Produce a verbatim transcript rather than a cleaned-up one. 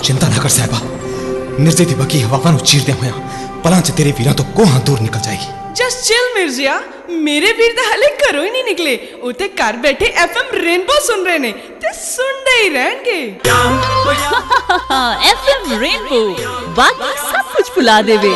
चिंता ना कर साहिबा, मिर्जे दी बकी हवावां नूं चीरदे होया पलां च तेरे वीरां तो कोहां दूर निकल जाएगी। जस्ट चिल मिर्जिया, मेरे वीर तो हाले घरों ही नहीं निकले, वो तो घर बैठे एफएम रेनबो सुन रहे ने ते सुनते ही रहेंगे। एफएम रेनबो बाकी सब कुछ भुला देवे।